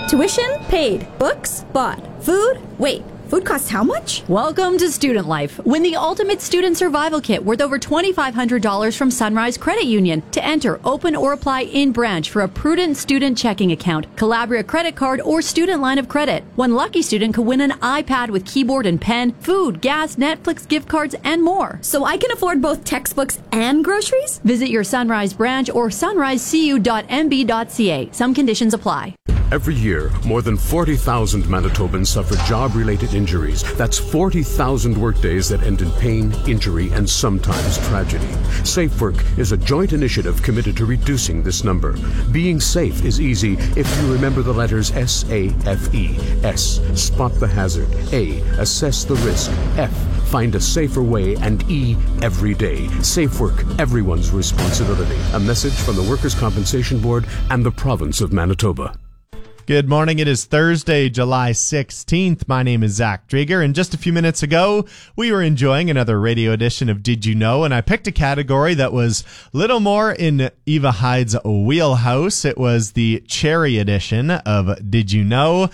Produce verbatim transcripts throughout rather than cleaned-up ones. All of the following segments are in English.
Tuition? Paid. Books? Bought. Food? Wait. Food costs how much? Welcome to Student Life. Win the ultimate student survival kit worth over twenty-five hundred dollars from Sunrise Credit Union. To enter, open or apply in branch for a Prudent student checking account, Calabria credit card, or student line of credit. One lucky student could win an iPad with keyboard and pen, food, gas, Netflix gift cards, and more. So I can afford both textbooks and groceries? Visit your Sunrise branch or sunrise c u dot m b dot c a. Some conditions apply. Every year, more than forty thousand Manitobans suffer job-related injuries. That's forty thousand workdays that end in pain, injury, and sometimes tragedy. SafeWork is a joint initiative committed to reducing this number. Being safe is easy if you remember the letters S A F E. S, spot the hazard. A, assess the risk. F, find a safer way. And E, every day. SafeWork, everyone's responsibility. A message from the Workers' Compensation Board and the Province of Manitoba. Good morning. It is Thursday, July sixteenth. My name is Zach Drieger, and just a few minutes ago, we were enjoying another radio edition of Did You Know? And I picked a category that was little more in Eva Hyde's wheelhouse. It was the cherry edition of Did You Know?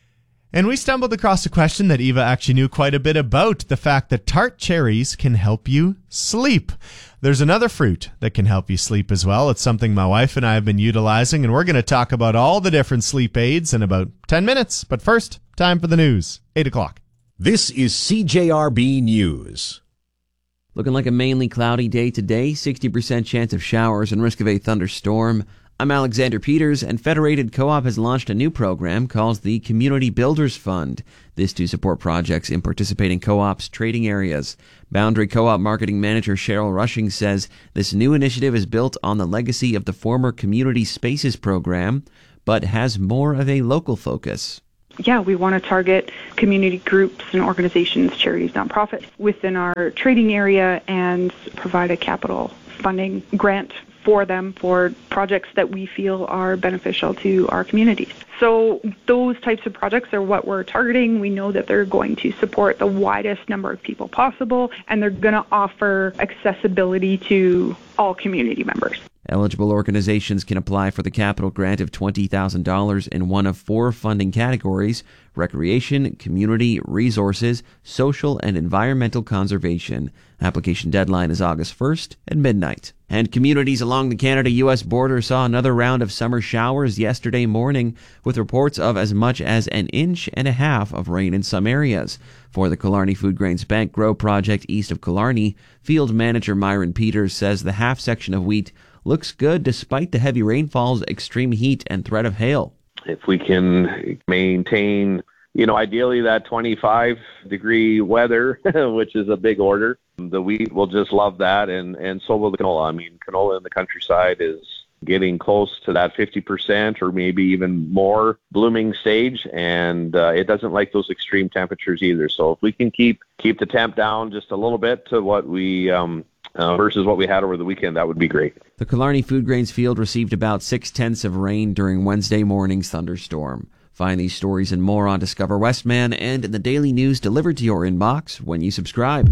And we stumbled across a question that Eva actually knew quite a bit about, the fact that tart cherries can help you sleep. There's another fruit that can help you sleep as well. It's something my wife and I have been utilizing, and we're going to talk about all the different sleep aids in about ten minutes. But first, time for the news. eight o'clock. This is C J R B News. Looking like a mainly cloudy day today, sixty percent chance of showers and risk of a thunderstorm. I'm Alexander Peters, and Federated Co-op has launched a new program called the Community Builders Fund. This to support projects in participating co-ops' trading areas. Boundary Co-op Marketing Manager Cheryl Rushing says this new initiative is built on the legacy of the former Community Spaces program, but has more of a local focus. Yeah, we want to target community groups and organizations, charities, nonprofits within our trading area and provide a capital funding grant for them for projects that we feel are beneficial to our communities. So those types of projects are what we're targeting. We know that they're going to support the widest number of people possible, and they're going to offer accessibility to all community members. Eligible organizations can apply for the capital grant of twenty thousand dollars in one of four funding categories: recreation, community, resources, social, and environmental conservation. Application deadline is August first at midnight. And communities along the Canada-U S border saw another round of summer showers yesterday morning, with reports of as much as an inch and a half of rain in some areas. For the Killarney Food Grains Bank Grow project east of Killarney, field manager Myron Peters says the half section of wheat looks good despite the heavy rainfalls, extreme heat, and threat of hail. If we can maintain, you know, ideally that twenty-five degree weather, which is a big order, the wheat will just love that, and, and so will the canola. I mean, canola in the countryside is getting close to that fifty percent or maybe even more blooming stage, and uh, it doesn't like those extreme temperatures either. So if we can keep keep the temp down just a little bit to what we um, uh, versus what we had over the weekend, that would be great. The Killarney Food Grains field received about six-tenths of rain during Wednesday morning's thunderstorm. Find these stories and more on Discover Westman and in the daily news delivered to your inbox when you subscribe.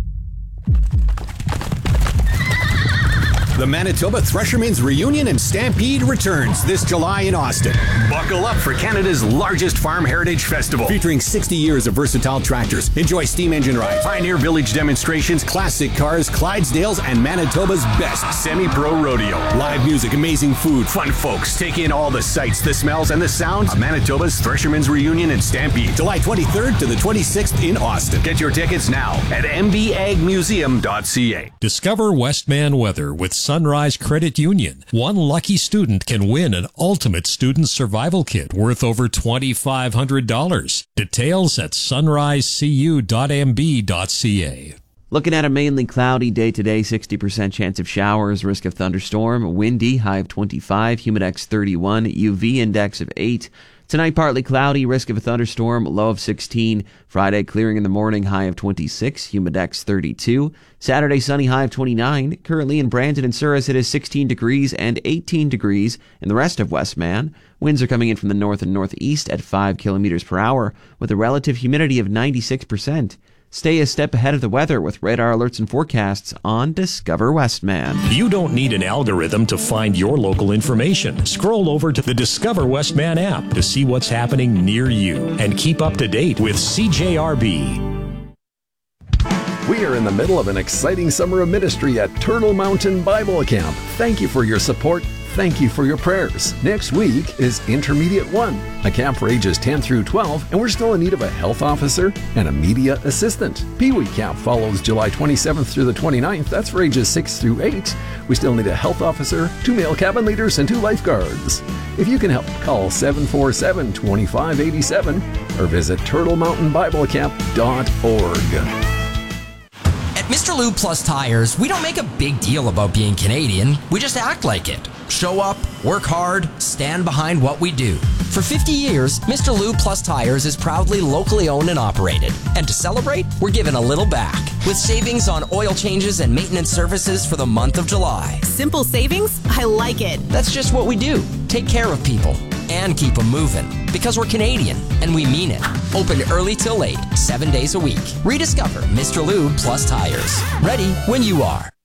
The Manitoba Threshermen's Reunion and Stampede returns this July in Austin. Buckle up for Canada's largest farm heritage festival. Featuring sixty years of versatile tractors. Enjoy steam engine rides, Pioneer Village demonstrations, classic cars, Clydesdales, and Manitoba's best semi-pro rodeo. Live music, amazing food. Fun folks take in all the sights, the smells, and the sounds of Manitoba's Threshermen's Reunion and Stampede. July twenty-third to the twenty-sixth in Austin. Get your tickets now at m b ag museum dot c a. Discover Westman weather with Sunrise Credit Union. One lucky student can win an ultimate student survival kit worth over twenty-five hundred dollars. Details at sunrise c u dot m b dot c a. Looking at a mainly cloudy day today, sixty percent chance of showers, risk of thunderstorm, windy, high of twenty-five, humidex thirty-one, U V index of eight. Tonight, partly cloudy, risk of a thunderstorm, low of sixteen. Friday, clearing in the morning, high of twenty-six, humidex thirty-two. Saturday, sunny, high of twenty-nine. Currently in Brandon and Souris, it is sixteen degrees and eighteen degrees in the rest of Westman. Winds are coming in from the north and northeast at five kilometers per hour with a relative humidity of ninety-six percent. Stay a step ahead of the weather with radar alerts and forecasts on Discover Westman. You don't need an algorithm to find your local information. Scroll over to the Discover Westman app to see what's happening near you and keep up to date with C J R B. We are in the middle of an exciting summer of ministry at Turtle Mountain Bible Camp. Thank you for your support. Thank you for your prayers. Next week is Intermediate one, a camp for ages ten through twelve, and we're still in need of a health officer and a media assistant. Pee Wee Camp follows July twenty-seventh through the twenty-ninth. That's for ages six through eight. We still need a health officer, two male cabin leaders, and two lifeguards. If you can help, call seven four seven, two five eight seven or visit turtle mountain bible camp dot org. At Mister Lube Plus Tires, we don't make a big deal about being Canadian. We just act like it. Show up, work hard, stand behind what we do. For fifty years, Mister Lube Plus Tires is proudly locally owned and operated. And to celebrate, we're giving a little back with savings on oil changes and maintenance services for the month of July. Simple savings? I like it. That's just what we do. Take care of people and keep them moving. Because we're Canadian, and we mean it. Open early till late, seven days a week. Rediscover Mister Lube Plus Tires. Ready when you are.